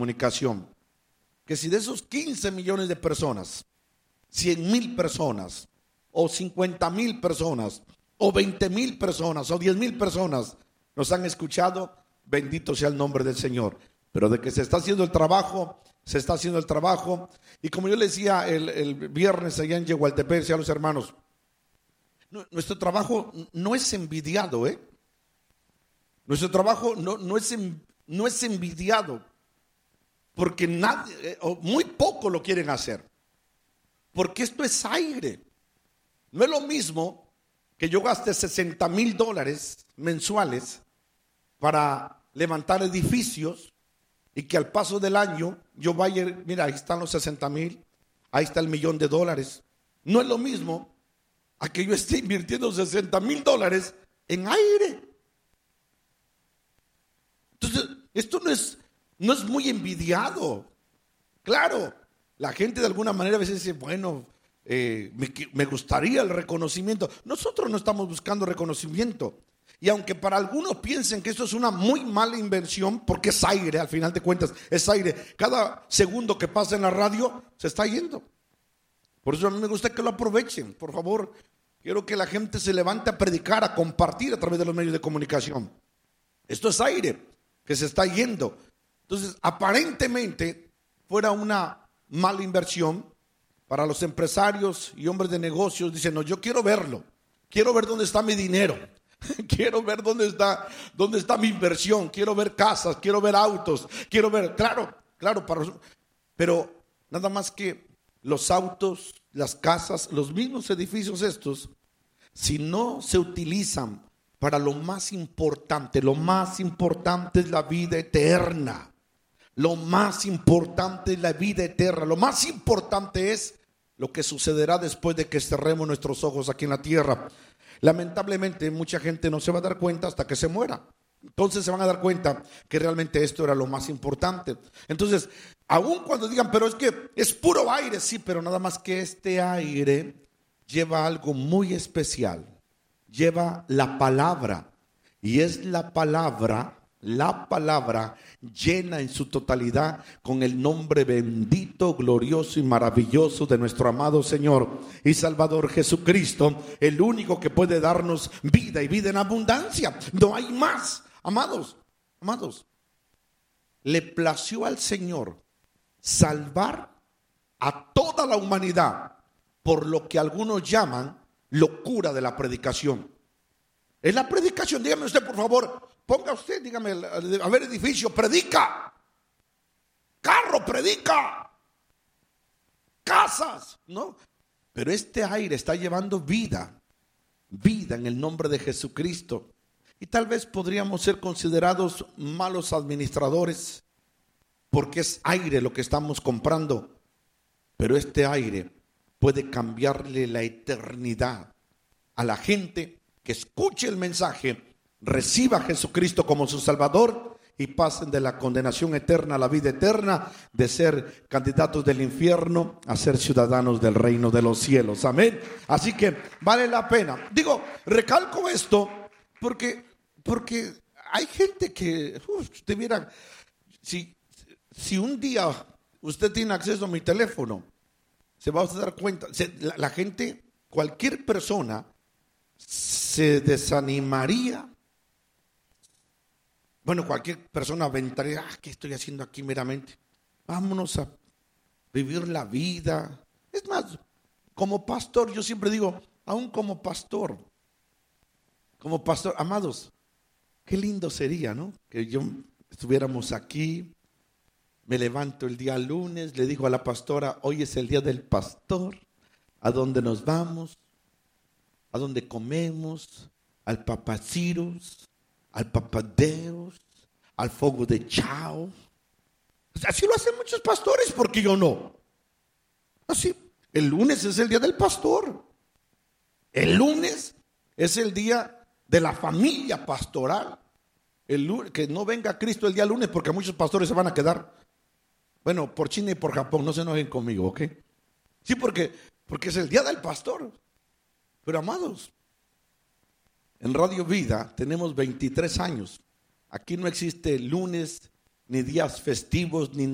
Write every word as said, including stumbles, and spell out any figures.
comunicación, que si de esos quince millones de personas, cien mil personas, o cincuenta mil personas, o veinte mil personas, o diez mil personas nos han escuchado, bendito sea el nombre del Señor. Pero de que se está haciendo el trabajo, se está haciendo el trabajo. Y como yo le decía el, el viernes allá en Yehualtepec, decía a los hermanos, nuestro trabajo no es envidiado, ¿eh? Nuestro trabajo no, no, es, no es envidiado, porque nadie, o muy poco lo quieren hacer, porque esto es aire. No es lo mismo que yo gaste sesenta mil dólares mensuales para levantar edificios y que al paso del año yo vaya, mira, ahí están los sesenta mil, ahí está el millón de dólares. No es lo mismo a que yo esté invirtiendo sesenta mil dólares en aire. Entonces, esto no es, no es muy envidiado. Claro, la gente de alguna manera a veces dice, bueno, eh, me, me gustaría el reconocimiento. Nosotros no estamos buscando reconocimiento. Y aunque para algunos piensen que esto es una muy mala inversión, porque es aire, al final de cuentas, es aire. Cada segundo que pasa en la radio se está yendo. Por eso a mí me gusta que lo aprovechen. Por favor, quiero que la gente se levante a predicar, a compartir a través de los medios de comunicación. Esto es aire que se está yendo. Entonces, aparentemente, fuera una mala inversión para los empresarios y hombres de negocios. Dicen, no, yo quiero verlo. Quiero ver dónde está mi dinero. Quiero ver dónde está, dónde está mi inversión. Quiero ver casas, quiero ver autos, quiero ver, claro, claro, para, pero nada más que los autos, las casas, los mismos edificios estos, si no se utilizan para lo más importante, lo más importante es la vida eterna. Lo más importante es la vida eterna. Lo más importante es lo que sucederá después de que cerremos nuestros ojos aquí en la tierra. Lamentablemente mucha gente no se va a dar cuenta hasta que se muera. Entonces se van a dar cuenta que realmente esto era lo más importante. Entonces, aun cuando digan, pero es que es puro aire, sí, pero nada más que este aire lleva algo muy especial. Lleva la palabra, y es la palabra, la palabra llena en su totalidad con el nombre bendito, glorioso y maravilloso de nuestro amado Señor y Salvador Jesucristo, el único que puede darnos vida y vida en abundancia. No hay más, amados, amados. Le plació al Señor salvar a toda la humanidad por lo que algunos llaman locura de la predicación. Es la predicación, dígame usted por favor, ponga usted, dígame, a ver, edificio, predica, carro, predica, casas, ¿no? Pero este aire está llevando vida, vida en el nombre de Jesucristo. Y tal vez podríamos ser considerados malos administradores, porque es aire lo que estamos comprando, pero este aire puede cambiarle la eternidad a la gente que escuche el mensaje, reciba a Jesucristo como su Salvador y pasen de la condenación eterna a la vida eterna, de ser candidatos del infierno a ser ciudadanos del reino de los cielos. Amén. Así que vale la pena. Digo, recalco esto porque, porque hay gente que, uf, usted mira, si, si un día usted tiene acceso a mi teléfono, se va a dar cuenta, se, la, la gente, cualquier persona se desanimaría. Bueno, cualquier persona aventaría, ah, ¿qué estoy haciendo aquí meramente? Vámonos a vivir la vida. Es más, como pastor, yo siempre digo, aún como pastor, como pastor, amados, qué lindo sería, ¿no? Que yo estuviéramos aquí. Me levanto el día lunes, le digo a la pastora, hoy es el día del pastor, ¿a dónde nos vamos? ¿A dónde comemos? Al papaciros, al papadeos, al fuego de chao. Así lo hacen muchos pastores, porque yo no. Así, el lunes es el día del pastor. El lunes es el día de la familia pastoral. El lunes, que no venga Cristo el día lunes, porque muchos pastores se van a quedar. Bueno, por China y por Japón, no se enojen conmigo, ¿ok? Sí, porque, porque es el día del pastor. Pero amados, en Radio Vida tenemos veintitrés años. Aquí no existe lunes, ni días festivos, ni nada.